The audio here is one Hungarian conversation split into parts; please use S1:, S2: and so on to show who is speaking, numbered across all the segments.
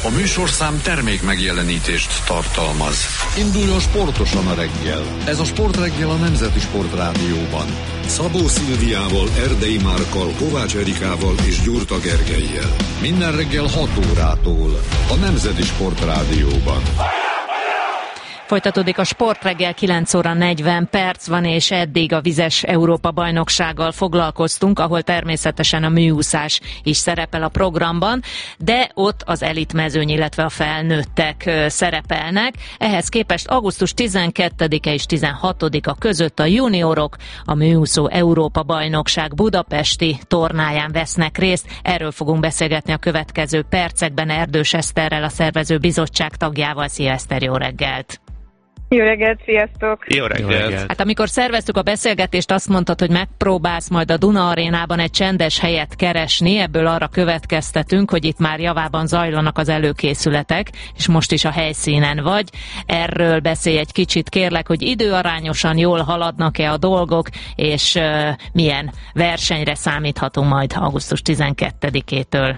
S1: A műsorszám termék megjelenítést tartalmaz. Induljon sportosan a reggel. Ez a Sportreggel a Nemzeti Sportrádióban. Szabó Szilviával, Erdei Márkkal, Kovács Erikával és Gyurta Gergellyel. Minden reggel 6 órától a Nemzeti Sportrádióban.
S2: Folytatódik a Sportreggel, 9 óra 40 perc van, és eddig a vizes Európa-bajnoksággal foglalkoztunk, ahol természetesen a műúszás is szerepel a programban, de ott az elitmezőny, illetve a felnőttek szerepelnek. Ehhez képest augusztus 12-e és 16-a között a juniorok a műúszó Európa-bajnokság budapesti tornáján vesznek részt. Erről fogunk beszélgetni a következő percekben Erdős Eszterrel, a szervező bizottság tagjával. Szia Eszter, jó reggelt!
S3: Jó reggelt, sziasztok!
S4: Jó reggelt!
S2: Hát amikor szerveztük a beszélgetést, azt mondtad, hogy megpróbálsz majd a Duna Arénában egy csendes helyet keresni, ebből arra következtetünk, hogy itt már javában zajlanak az előkészületek, és most is a helyszínen vagy. Erről beszélj egy kicsit, kérlek, hogy időarányosan jól haladnak-e a dolgok, és milyen versenyre számíthatunk majd augusztus 12-től.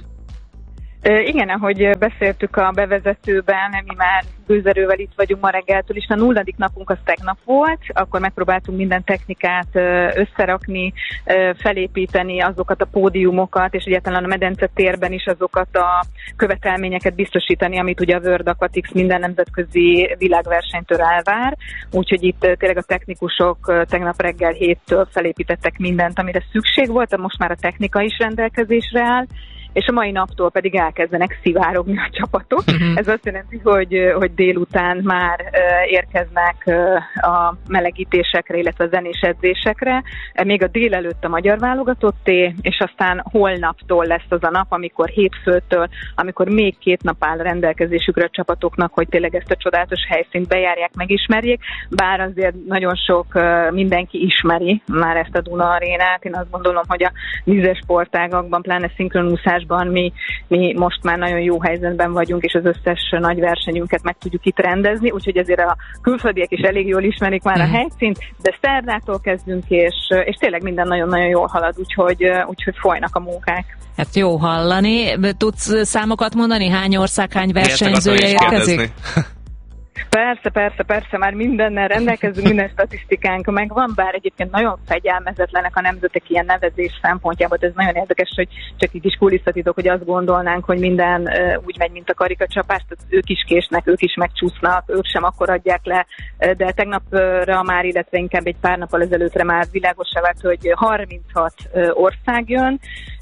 S3: Igen, ahogy beszéltük a bevezetőben, mi már gőzerővel itt vagyunk ma reggeltől, és a 0. napunk az tegnap volt, akkor megpróbáltunk minden technikát összerakni, felépíteni azokat a pódiumokat, és egyáltalán a medence térben is azokat a követelményeket biztosítani, amit ugye a World Aquatics minden nemzetközi világversenytől elvár. Úgyhogy itt tényleg a technikusok tegnap reggel 7-től felépítettek mindent, amire szükség volt, most már a technika is rendelkezésre áll, és a mai naptól pedig elkezdenek szivárogni a csapatok. Ez azt jelenti, hogy délután már érkeznek a melegítésekre, illetve a zenés edzésekre. Még a délelőtt a magyar válogatotté, és aztán holnaptól lesz az a nap, amikor hétfőtől, amikor még 2 nap áll rendelkezésükre a csapatoknak, hogy tényleg ezt a csodálatos helyszínt bejárják, megismerjék. Bár azért nagyon sok mindenki ismeri már ezt a Duna Arénát. Én azt gondolom, hogy a vízes sportágakban, pláne szinkronúszás mi most már nagyon jó helyzetben vagyunk, és az összes nagy versenyünket meg tudjuk itt rendezni, úgyhogy ezért a külföldiek is elég jól ismerik már a helyszínt, de szerdától kezdünk, és tényleg minden nagyon-nagyon jól halad, úgyhogy folynak a munkák.
S2: Hát jó hallani. Tudsz számokat mondani? Hány ország, hány versenyzője érkezik?
S3: Persze, már mindennel rendelkezünk, minden statisztikánk megvan, bár egyébként nagyon fegyelmezetlenek a nemzetek ilyen nevezés szempontjából. Ez nagyon érdekes, hogy csak így is kulisszatitok, hogy azt gondolnánk, hogy minden úgy megy, mint a karikacsapás, tehát ők is késnek, ők is megcsúsznak, ők sem akkor adják le, de tegnapra már, illetve inkább egy pár nappal ezelőttre már világossá vált, hogy 36 ország jön,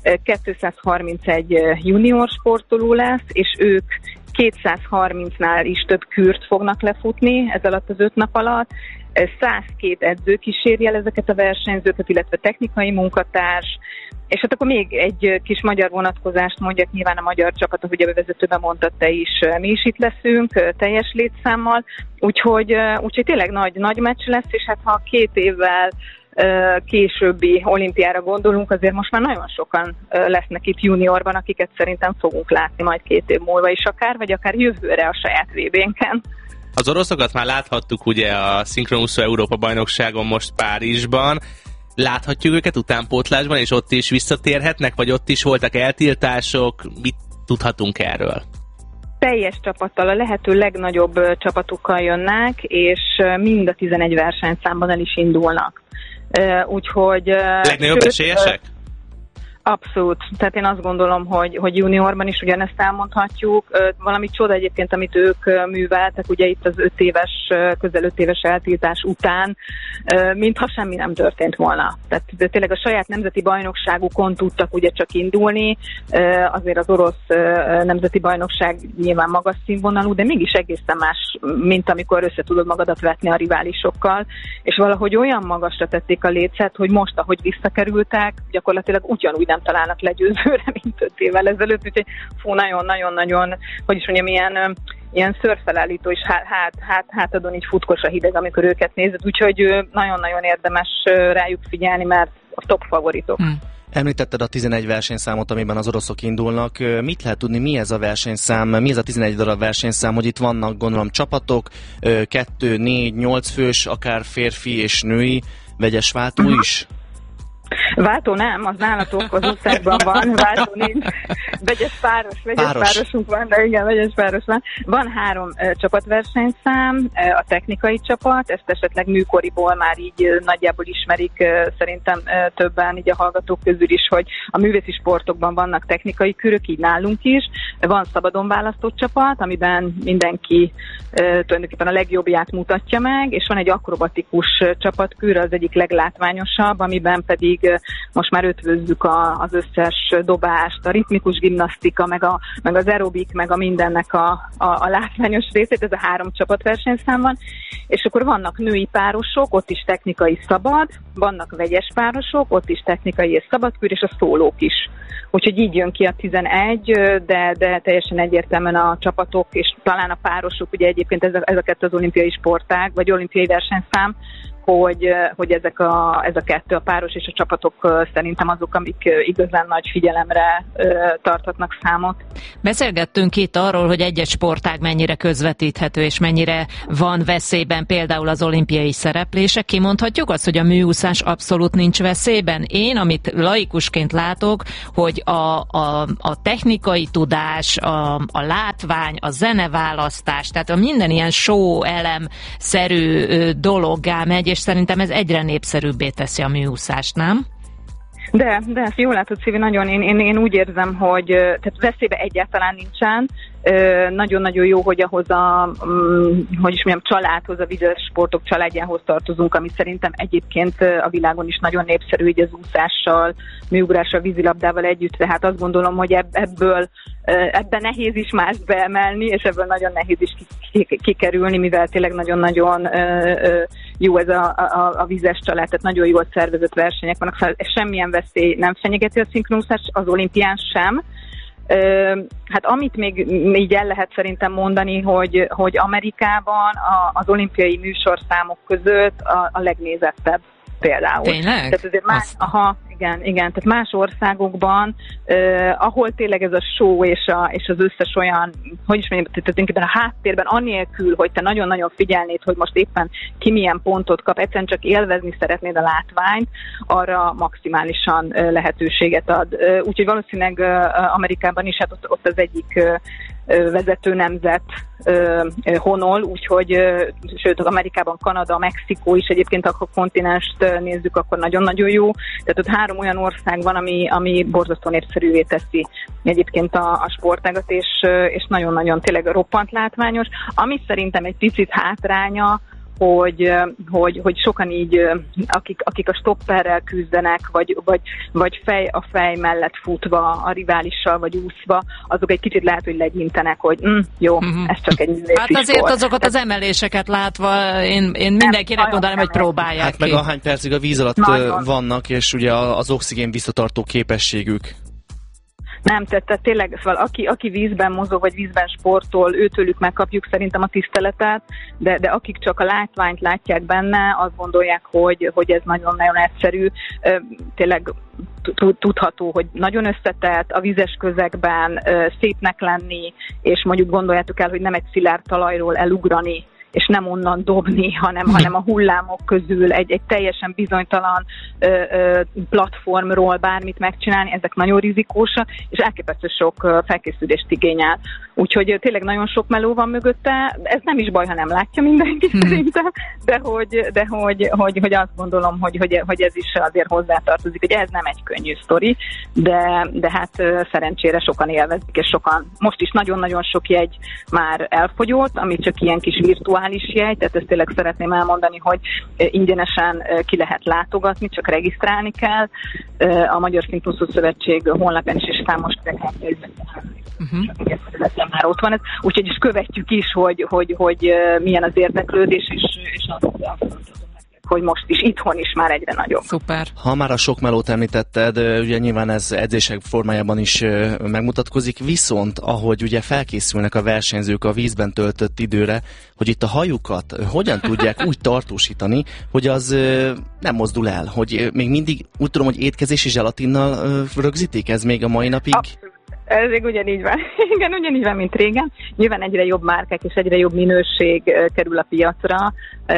S3: 231 junior sportoló lesz, és ők 230-nál is több kürt fognak lefutni ez alatt az 5 nap alatt. 102 edző kíséri el ezeket a versenyzőket, illetve technikai munkatárs. És hát akkor még egy kis magyar vonatkozást mondjak, nyilván a magyar csapat, ahogy a bevezetőben mondtad te is, mi is itt leszünk teljes létszámmal. Úgyhogy tényleg nagy meccs lesz, és hát ha 2 évvel későbbi olimpiára gondolunk, azért most már nagyon sokan lesznek itt juniorban, akiket szerintem fogunk látni majd 2 év múlva is akár, vagy akár jövőre a saját VB-nken.
S4: Az oroszokat már láthattuk ugye a szinkronúszó Európa-bajnokságon most Párizsban. Láthatjuk őket utánpótlásban, és ott is visszatérhetnek, vagy ott is voltak eltiltások? Mit tudhatunk erről?
S3: Teljes csapattal, a lehető legnagyobb csapatukkal jönnek, és mind a 11 versenyszámban el is indulnak. Úgyhogy...
S4: Legnagyobb esélyesek?
S3: Abszolút. Tehát én azt gondolom, hogy juniorban is ugyanezt elmondhatjuk. Valami csoda egyébként, amit ők műveltek, ugye itt az 5 éves, közel 5 éves eltiltás után, mintha semmi nem történt volna. Tehát tényleg a saját nemzeti bajnokságukon tudtak ugye csak indulni. Azért az orosz nemzeti bajnokság nyilván magas színvonalú, de mégis egészen más, mint amikor össze tudod magadat vetni a riválisokkal. És valahogy olyan magasra tették a lécet, hogy most, ahogy visszakerültek, gyakorlatilag ugyanúgy nem találnak legyőzőre, mint 5 évvel ezelőtt, úgyhogy nagyon-nagyon, hogy is mondjam, ilyen szörfelállító és hátadon így futkos a hideg, amikor őket nézed, úgyhogy nagyon-nagyon érdemes rájuk figyelni, mert a top favoritok.
S5: Említetted a 11 versenyszámot, amiben az oroszok indulnak. Mit lehet tudni, mi ez a versenyszám, mi ez a 11 darab versenyszám, hogy itt vannak, gondolom, csapatok, 2, 4, 8 fős, akár férfi és női vegyes váltó is?
S3: Váltó nem, az nálatok az országban van, váltó nincs. Vegyes párosunk van, de igen, vegyes páros van. Van 3 csapatversenyszám, a technikai csapat, ezt esetleg műkoriból már így nagyjából ismerik szerintem többen így a hallgatók közül is, hogy a művészi sportokban vannak technikai körök, így nálunk is. Van szabadon választott csapat, amiben mindenki tulajdonképpen a legjobbját mutatja meg, és van egy akrobatikus csapatkör, az egyik leglátványosabb, amiben pedig most már ötvözzük az összes dobást, a ritmikus gimnasztika, meg az aerobik, meg a mindennek a látványos részét, ez a 3 csapatversenyszám van, és akkor vannak női párosok, ott is technikai szabad, vannak vegyes párosok, ott is technikai és szabadkör, és a szólók is. Úgyhogy így jön ki a 11, de teljesen egyértelműen a csapatok, és talán a párosok, ugye egyébként ezeket az olimpiai sportág, vagy olimpiai versenyszám, hogy ez a 2, a páros és a csapatok szerintem azok, amik igazán nagy figyelemre tarthatnak számot.
S2: Beszélgettünk itt arról, hogy egy-egy sportág mennyire közvetíthető, és mennyire van veszélyben például az olimpiai szereplések. Kimondhatjuk azt, hogy a műúszás abszolút nincs veszélyben? Én, amit laikusként látok, hogy a technikai tudás, a látvány, a zeneválasztás, tehát a minden ilyen show elemszerű dologgá megy, és szerintem ez egyre népszerűbbé teszi a műúszást, nem?
S3: De ezt jól látod, Szívi, nagyon. Én úgy érzem, hogy tehát veszélybe egyáltalán nincsen. Nagyon-nagyon jó, hogy ahhoz családhoz, a vizes sportok családjához tartozunk, ami szerintem egyébként a világon is nagyon népszerű, így az úszással, műugrással, vízilabdával együtt, tehát azt gondolom, hogy ebben nehéz is mást beemelni, és ebből nagyon nehéz is kikerülni, mivel tényleg nagyon-nagyon jó ez a vizes család, tehát nagyon jól szervezett versenyek vannak, szóval semmilyen veszély nem fenyegeti a szinkronúszást, az olimpián sem. Hát amit még így el lehet szerintem mondani, hogy Amerikában az olimpiai műsorszámok között a legnézettebb például.
S2: Tényleg?
S3: Tehát azért igen, tehát más országokban, ahol tényleg ez a show és az összes olyan, hogy is mondjam, tehát a háttérben, annélkül, hogy te nagyon-nagyon figyelnéd, hogy most éppen ki milyen pontot kap, egyszerűen csak élvezni szeretnéd a látványt, arra maximálisan lehetőséget ad. Úgyhogy valószínűleg Amerikában is, hát ott az egyik vezető nemzet honol, úgyhogy sőt, Amerikában Kanada, Mexikó is egyébként, akkor kontinenst nézzük, akkor nagyon-nagyon jó. Tehát ott 3 olyan ország van, ami borzasztó népszerűvé teszi egyébként a sportágat, és nagyon-nagyon tényleg roppant látványos. Ami szerintem egy picit hátránya, hogy sokan így, akik a stopperrel küzdenek, vagy fej mellett futva, a riválissal, vagy úszva, azok egy kicsit lehet, hogy legyintenek, hogy jó, ez csak egy művészi
S2: Hát azért sport. Azokat az emeléseket látva, én mindenkinek mondanám, hogy próbálják
S5: hát
S2: ki.
S5: meg ahány percig a víz alatt vannak, és ugye az oxigén visszatartó képességük.
S3: Nem, tehát tényleg, szóval aki vízben mozog, vagy vízben sportol, őtőlük megkapjuk szerintem a tiszteletet, de akik csak a látványt látják benne, azt gondolják, hogy ez nagyon-nagyon egyszerű. Tényleg tudható, hogy nagyon összetett, a vízes közegben szépnek lenni, és mondjuk gondoljátok el, hogy nem egy szilárd talajról elugrani, és nem onnan dobni, hanem a hullámok közül egy teljesen bizonytalan platformról bármit megcsinálni, ezek nagyon rizikósak, és elképesztő sok felkészülést igényel. Úgyhogy tényleg nagyon sok meló van mögötte, ez nem is baj, ha nem látja mindenki szerintem, de hogy azt gondolom, hogy ez is azért hozzátartozik, hogy ez nem egy könnyű sztori, de hát szerencsére sokan élvezik, és sokan, most is nagyon-nagyon sok jegy már elfogyott, ami csak ilyen kis virtuális jegy, tehát ezt tényleg szeretném elmondani, hogy ingyenesen ki lehet látogatni, csak regisztrálni kell. A Magyar Szinkronúszó Szövetség honlapján is számos már ott van ez. Úgyhogy is követjük is, hogy milyen az érdeklődés, és hogy most is itthon is már egyre nagyobb.
S2: Szuper.
S5: Ha már a sok melót említetted, ugye nyilván ez edzések formájában is megmutatkozik, viszont ahogy ugye felkészülnek a versenyzők a vízben töltött időre, hogy itt a hajukat hogyan tudják úgy tartósítani, hogy az nem mozdul el, hogy még mindig úgy tudom, hogy étkezési zselatinnal rögzítik, ez még a mai napig?
S3: Ez még ugyanígy van. Igen, ugyanígy van, mint régen. Nyilván egyre jobb márkák és egyre jobb minőség kerül a piacra,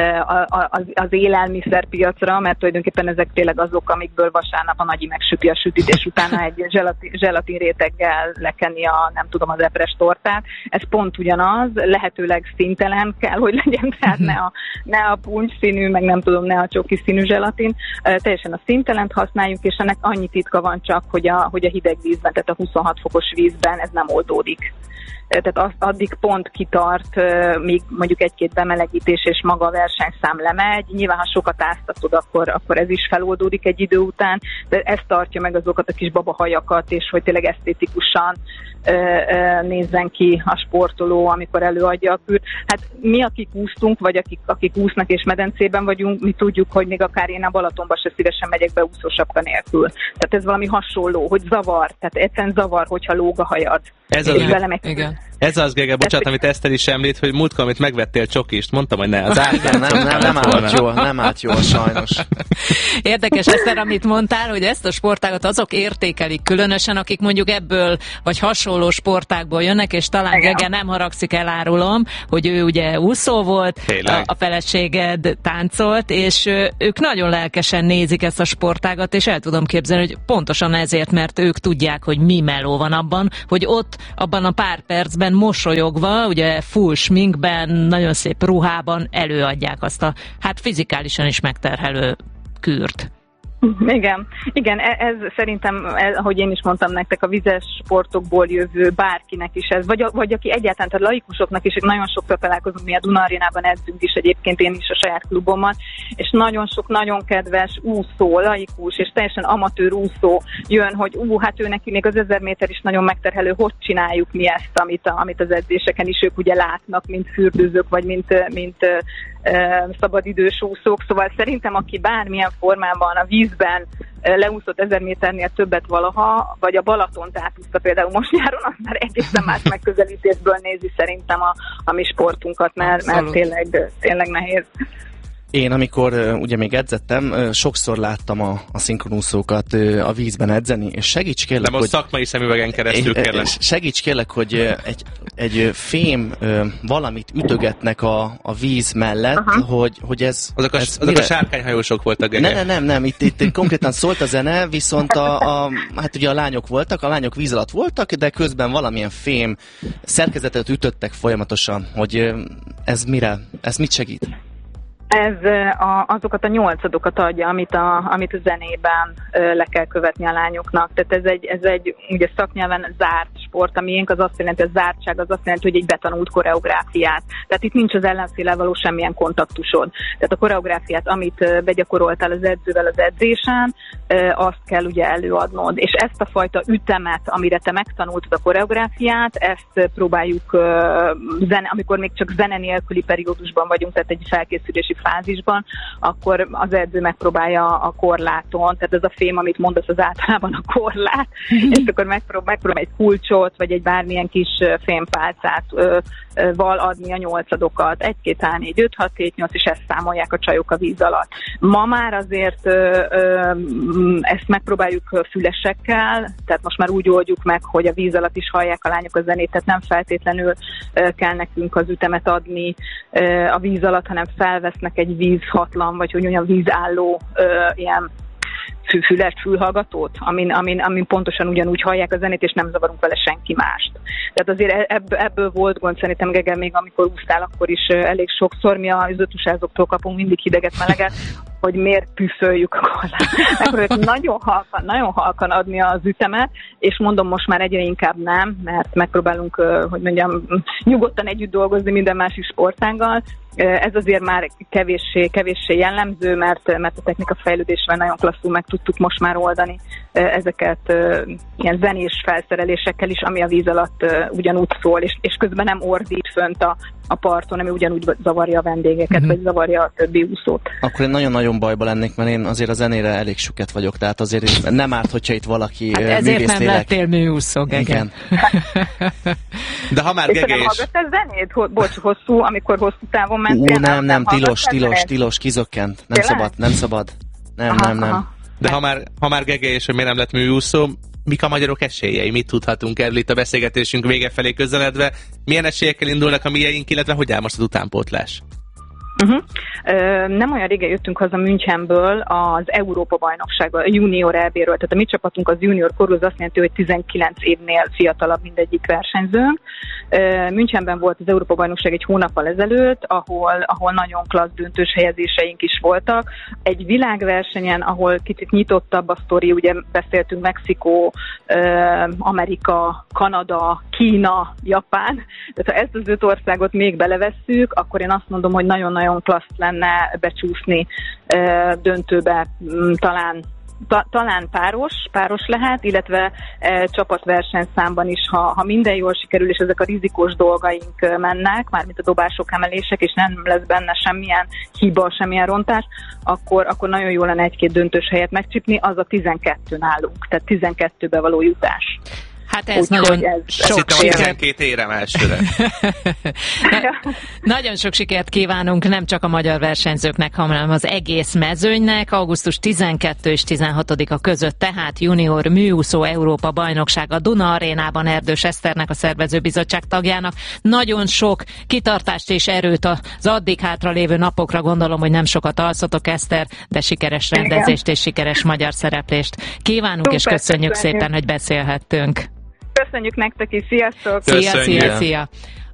S3: az élelmiszerpiacra, mert tulajdonképpen ezek tényleg azok, amikből vasárnap a nagyi megsüti a sütit, és utána egy zselatin réteggel lekenni az epres tortát. Ez pont ugyanaz, lehetőleg színtelen kell, hogy legyen, tehát ne a puncs színű, meg ne a csoki színű zselatin. Teljesen a színtelent használjuk, és ennek annyi titka van csak, hogy a hideg vízben, tehát a 26 fokos vízben ez nem oldódik. Tehát addig pont kitart, míg mondjuk egy-két bemelegítés és maga a versenyszám lemegy. Nyilván, ha sokat áztatod, akkor ez is feloldódik egy idő után, de ez tartja meg azokat a kis babahajakat, és hogy tényleg esztétikusan nézzen ki a sportoló, amikor előadja a kűrt. Hát mi, akik úsztunk, vagy akik úsznak és medencében vagyunk, mi tudjuk, hogy még akár én a Balatonba se szívesen megyek be úszósapka nélkül. Tehát ez valami hasonló, hogy zavar, tehát egyszerűen zavar, hogyha lóg a hajad.
S4: Ez az, Gege, bocsánat, amit Eszter is említ, hogy múltkor, amit megvettél csokist, mondtam, hogy ne, az
S5: nem állt jól, sajnos.
S2: Érdekes, Eszter, amit mondtál, hogy ezt a sportágat azok értékelik különösen, akik mondjuk ebből, vagy hasonló sportákból jönnek, és talán Gege nem haragszik, elárulom, hogy ő ugye úszó volt, a feleséged táncolt, és ők nagyon lelkesen nézik ezt a sportágat, és el tudom képzelni, hogy pontosan ezért, mert ők tudják, hogy mi meló van abban, hogy ott, abban a pár percben mosolyogva, ugye full sminkben, nagyon szép ruhában előadják azt a, hát fizikálisan is megterhelő kűrt.
S3: Igen, ez szerintem, ahogy én is mondtam nektek, a vizes sportokból jövő bárkinek is ez, vagy aki egyáltalán, tehát laikusoknak is, nagyon sokszor találkozunk, mi a Duna Arénában edzünk is egyébként, én is a saját klubommal, és nagyon sok, nagyon kedves úszó, laikus, és teljesen amatőr úszó jön, hogy hát ő neki még az 1000 méter is nagyon megterhelő, hogy csináljuk mi ezt, amit az edzéseken is ők ugye látnak, mint fürdőzők, vagy mint szabadidős úszók, szóval szerintem aki bármilyen formában a vízben leúszott 1000 méternél többet valaha, vagy a Balatont átúszta például most nyáron, az már egészen más megközelítésből nézi szerintem a mi sportunkat, mert tényleg nehéz.
S5: Én, amikor ugye még edzettem, sokszor láttam a szinkronúszókat a vízben edzeni, és segíts kérlek,
S4: hogy... szakmai szemüvegen keresztül kérlek.
S5: Segíts kérlek, hogy egy fém valamit ütögetnek a víz mellett, hogy ez...
S4: Azok a sárkányhajósok voltak, Gege.
S5: Nem, itt konkrétan szólt a zene, viszont hát ugye a lányok voltak, a lányok víz alatt voltak, de közben valamilyen fém szerkezetet ütöttek folyamatosan, hogy ez mit segít?
S3: Ez azokat a 8-adokat adja, amit a zenében le kell követni a lányoknak. Tehát ez egy ugye szaknyelven zárt sport, a miénk az azt jelenti, a zártság az azt jelenti, hogy egy betanult koreográfiát. Tehát itt nincs az ellenféllel való semmilyen kontaktusod. Tehát a koreográfiát, amit begyakoroltál az edzővel az edzésen, azt kell ugye előadnod. És ezt a fajta ütemet, amire te megtanultad a koreográfiát, ezt próbáljuk amikor még csak zene nélküli periódusban vagyunk, tehát egy felkészülési fázisban, akkor az edző megpróbálja a korláton, tehát ez a fém, amit mondasz, az általában a korlát, és akkor megpróbál egy kulcsot, vagy egy bármilyen kis fémpálcát val adni a 8-adokat. 1, 2, 3, 4, 5, 6, 7, 8, és ezt számolják a csajok a víz alatt. Ma már azért ezt megpróbáljuk fülesekkel, tehát most már úgy oldjuk meg, hogy a víz alatt is hallják a lányok a zenét, tehát nem feltétlenül kell nekünk az ütemet adni a víz alatt, hanem felvesznek egy vízhatlan, vagy hogy mondjam, vízálló ilyen fülhallgatót, amin pontosan ugyanúgy hallják a zenét, és nem zavarunk vele senki mást. Tehát azért ebből volt gond, szerintem, Gege, még amikor úsztál, akkor is elég sokszor mi az ötusázóktól kapunk mindig hideget, meleget, hogy miért püföljük a korlát. Megpróbáljuk nagyon halkan adni az ütemet, és mondom, most már egyre inkább nem, mert megpróbálunk, hogy mondjam, nyugodtan együtt dolgozni minden másik sportággal. Ez azért már kevéssé jellemző, mert a technika fejlődésvel nagyon klasszul meg tudtuk most már oldani ezeket ilyen zenés felszerelésekkel is, ami a víz alatt ugyanúgy szól, és közben nem ordít fönt a parton, ami ugyanúgy zavarja a vendégeket, vagy zavarja a többi úszót.
S5: Akkor én nagyon-nagyon bajba lennék, mert én azért a zenére elég süket vagyok, tehát azért nem árt, hogyha itt valaki
S2: ezért nem lettél műúszó, Gege. Igen.
S4: De ha már Gege is...
S3: hallgattál zenét? Bocs, amikor hosszú távon mentél?
S5: Nem, tilos, kizökkent. Nem szabad. Nem.
S4: De ha már Gege és hogy miért nem lett műúszó, mik a magyarok esélyei? Mit tudhatunk erről itt a beszélgetésünk vége felé közeledve? Milyen esélyekkel indulnak a mieink, illetve hogy áll most az utánpótlás?
S3: Nem olyan régen jöttünk haza Münchenből az Európa-bajnokságból, a junior EB-ről, tehát a mi csapatunk az junior korú, az azt jelenti, hogy 19 évnél fiatalabb mindegyik versenyzőnk. Münchenben volt az Európa-bajnokság egy hónappal ezelőtt, ahol nagyon klassz döntős helyezéseink is voltak. Egy világversenyen, ahol kicsit nyitottabb a sztori, ugye beszéltünk Mexikó, Amerika, Kanada, Kína, Japán. Tehát ha ezt az 5 országot még belevesszük, akkor én azt mondom, hogy nagyon-nagyon klassz lenne becsúszni döntőbe, talán páros lehet, illetve csapatversenyszámban is, ha minden jól sikerül, és ezek a rizikós dolgaink mennek, mármint a dobások, emelések, és nem lesz benne semmilyen hiba, semmilyen rontás, akkor nagyon jó lenne egy-két döntős helyet megcsipni, az a 12 nálunk, tehát 12-be való jutás.
S2: Hát ez nagyon sok sikert.
S4: 12 érem elsőre.
S2: Nagyon sok sikert kívánunk nem csak a magyar versenyzőknek, hanem az egész mezőnynek. Augusztus 12 és 16-a között tehát junior műúszó Európa bajnokság a Duna Arénában Erdős Eszternek, a szervezőbizottság tagjának. Nagyon sok kitartást és erőt az addig hátralévő napokra, gondolom, hogy nem sokat alszotok, Eszter, de sikeres rendezést és sikeres magyar szereplést kívánunk, és köszönjük szépen, hogy beszélhettünk.
S3: Köszönjük nektek is, sziasztok!
S2: Szia!